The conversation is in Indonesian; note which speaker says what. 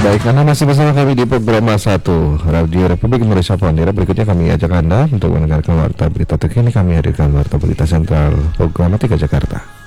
Speaker 1: Baik, Anda masih bersama kami di program satu Radio Republik Indonesia Pondera. Berikutnya kami ajak Anda untuk mendengarkan warta berita terkini. Kami hadirkan warta berita sentral Programatika Jakarta.